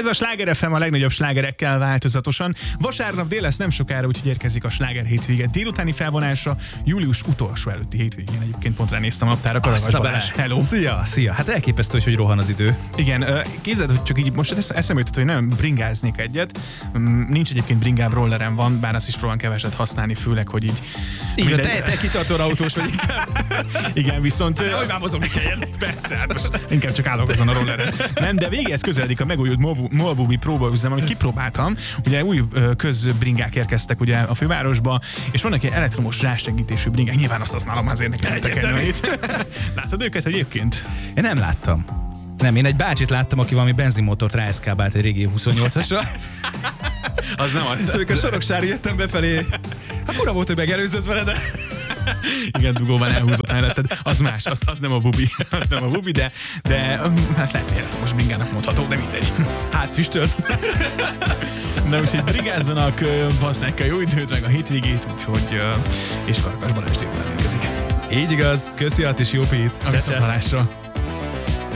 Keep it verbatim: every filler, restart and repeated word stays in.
a Sláger ef em a legnagyobb slágerekkel változatosan. Vasárnap dél lesz nem sokára, úgyhogy érkezik a Sláger hétvége délutáni felvonása. Július utolsó előtti hétvégén egyébként pont ránéztem a naptára. Kalakas Balázs. Hello. Szia, szia. Hát elképesztő, hogy rohan az idő. Igen, képzeld, hogy csak így most eszembe jutott, hogy nem bringáznék egyet. Nincs egyébként bringám, rollerem van, bár azt is próbálom keveset használni, főleg, hogy így... Így minden... te, te kitartó autós vagy inkább. Igen, viszont... Hát, hogy már mozogni kelljen. Persze, hát most inkább csak állok azon a rolleren. Nem, de végéhez közeledik a megújult Moabubi próbaüzem, amit kipróbáltam. Ugye új közbringák érkeztek ugye a fővárosba, és vannak ilyen elektromos rásegítésű bringák. Nyilván azt használom azért nekem. Látod őket egyébként? Én nem láttam. Nem, én egy bácsit láttam, aki valami benzinmotort ráeszkábált egy régi huszonnyolcasra. Az nem az. És amikor a Soroksári jöttem befelé, hát fura volt, hogy megelőzött vele, de... Igen, dugóban elhúzott melletted. Az más, az, az nem a bubi. Az nem a bubi, de, de hát lehet, hogy most bringának mondható, de mindegy. Hát füstölt. Na úgyhogy brigázzanak, használják a jó időt, meg a hétvégét, úgyhogy és Kalakas Balázs délután érkezik. Így igaz, köszi Attis, jó pít. A viszonthallásra.